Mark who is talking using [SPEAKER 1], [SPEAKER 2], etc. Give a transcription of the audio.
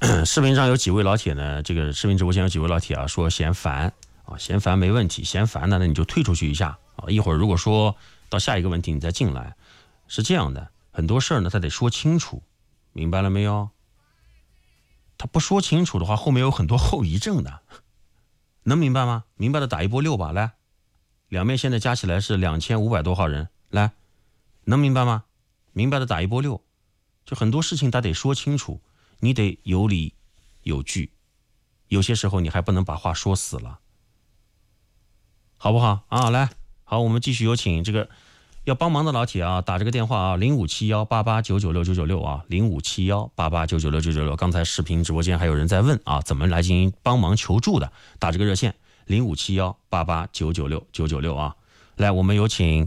[SPEAKER 1] 视频上有几位老铁呢，这个视频直播间有几位老铁啊，说嫌烦啊，嫌烦没问题，嫌烦呢，那你就退出去一下啊，一会儿如果说到下一个问题你再进来，是这样的，很多事儿呢他得说清楚，明白了没有？他不说清楚的话，后面有很多后遗症的，能明白吗？明白的打一波6吧，来，两面现在加起来是2500多号人，来，能明白吗？明白的打一波6，就很多事情他得说清楚。你得有理有据，有些时候你还不能把话说死了，好不好啊？来，好，我们继续有请这个要帮忙的老铁啊，打这个电话啊，057188996996啊，057188999696。刚才视频直播间还有人在问啊，怎么来进行帮忙求助的，打这个热线057188996996啊。来，我们有请